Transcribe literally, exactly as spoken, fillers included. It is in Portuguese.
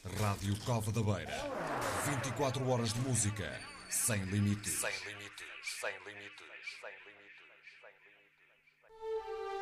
Rádio Cova da Beira. vinte e quatro horas de música. Sem limites. Sem limites. Sem limites. Sem limites.